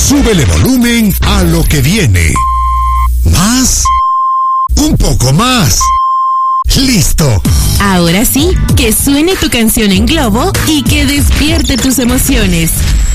Súbele volumen a lo que viene. ¿Más? Un poco más. ¡Listo! Ahora sí, que suene tu canción en globo y que despierte tus emociones.